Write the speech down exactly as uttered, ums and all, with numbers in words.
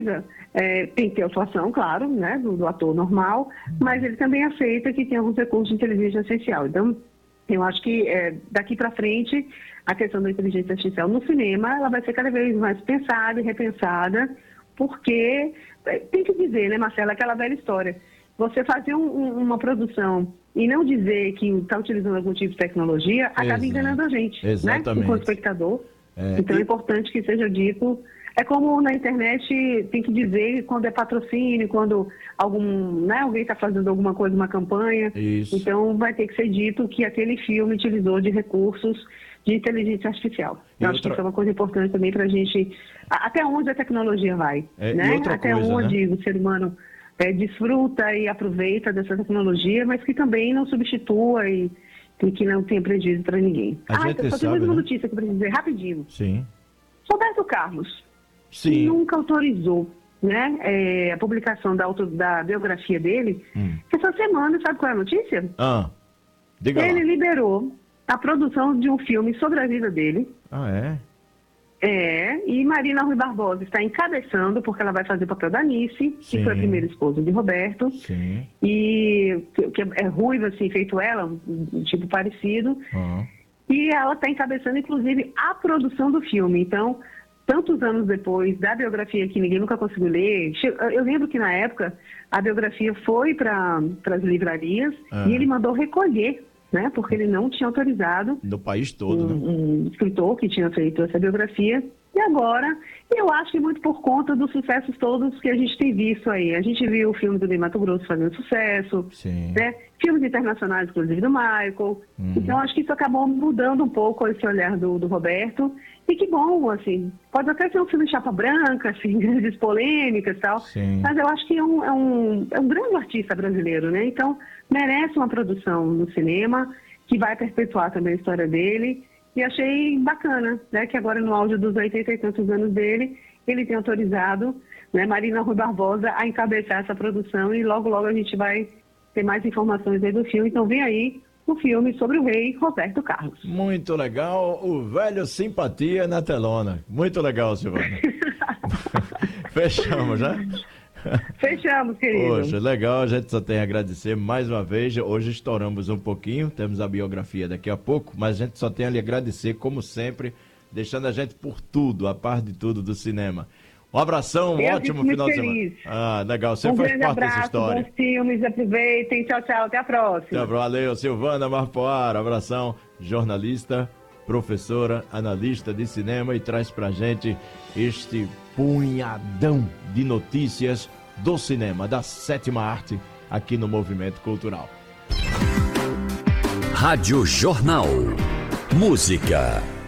É, tem que ter atuação, claro, né, do, do ator normal, mas ele também aceita que tem alguns recursos de inteligência artificial. Então, eu acho que é, daqui para frente, a questão da inteligência artificial no cinema, ela vai ser cada vez mais pensada e repensada, porque, é, tem que dizer, né, Marcela, aquela velha história, você fazer um, um, uma produção e não dizer que está utilizando algum tipo de tecnologia, acaba Exato. enganando a gente, Exatamente. né, enquanto espectador. É, então, e... é importante que seja dito. É como na internet tem que dizer quando é patrocínio, quando algum, né, alguém está fazendo alguma coisa, uma campanha. Isso. Então vai ter que ser dito que aquele filme utilizou de recursos de inteligência artificial. E Eu outra... acho que isso é uma coisa importante também para a gente... Até onde a tecnologia vai, é, né? Até coisa, onde né? o ser humano é, desfruta e aproveita dessa tecnologia, mas que também não substitua e, e que não tenha prejuízo para ninguém. A ah, gente eu só sabe, tenho uma né? notícia que eu preciso dizer, rapidinho. Sim. Roberto Carlos. Sim. Nunca autorizou, né, é, a publicação da, auto, da biografia dele. Hum. Essa semana, sabe qual é a notícia? Ah, diga Ele lá. liberou a produção de um filme sobre a vida dele. Ah, é? É, e Marina Rui Barbosa está encabeçando, porque ela vai fazer o papel da Nice, Sim. que foi a primeira esposa de Roberto. Sim. E que é ruiva, assim, feito ela, um tipo parecido. Uhum. E ela está encabeçando, inclusive, a produção do filme. Então... Tantos anos depois da biografia que ninguém nunca conseguiu ler, eu lembro que na época a biografia foi para as livrarias ah. e ele mandou recolher, né? Porque ele não tinha autorizado no país todo, um, né? um escritor que tinha feito essa biografia. E agora, eu acho que muito por conta dos sucessos todos que a gente tem visto aí. A gente viu o filme do Ney Matogrosso fazendo sucesso, Sim. né? Filmes internacionais, inclusive do Michael. Uhum. Então, acho que isso acabou mudando um pouco esse olhar do, do Roberto. E que bom, assim, pode até ser um filme de chapa branca, assim, grandes polêmicas e tal, Sim. mas eu acho que é um, é, um, é um grande artista brasileiro, né? Então, merece uma produção no cinema, que vai perpetuar também a história dele. E achei bacana, né, que agora no auge dos oitenta e tantos anos dele, ele tem autorizado, né, Marina Rui Barbosa a encabeçar essa produção e logo, logo a gente vai ter mais informações aí do filme. Então vem aí o filme sobre o rei Roberto Carlos. Muito legal, o velho simpatia na telona. Muito legal, Silvana. Fechamos, já? Fechamos, querido. Poxa, legal, a gente só tem a agradecer mais uma vez. Hoje estouramos um pouquinho, temos a biografia daqui a pouco, mas a gente só tem a lhe agradecer, como sempre, deixando a gente por tudo, a par de tudo do cinema. Um abração, um Eu ótimo final feliz. de semana. Ah, legal, você um faz grande parte abraço, dessa história. Bons filmes, aproveitem, tchau, tchau, até a próxima. Valeu, Silvana Marpoara, abração, jornalista, professora, analista de cinema e traz pra gente este punhadão de notícias do cinema, da sétima arte, aqui no Movimento Cultural. Rádio Jornal. Música.